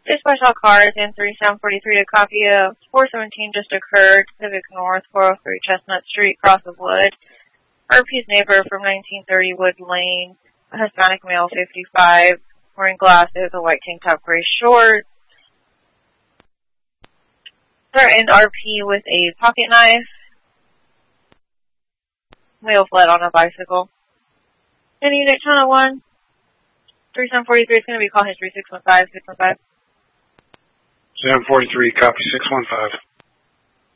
Dispatch all cars in 3743 to copy of 417 just occurred, Pacific North, 403 Chestnut Street, Cross of Wood. RP's neighbor from 1930 Wood Lane, a Hispanic male, 55, wearing glasses, a white tank top, gray shorts. Threatened RP with a pocket knife. Male fled on a bicycle. And Unit Channel 1, 3743 is going to be call history 615, 615. 743, copy 615.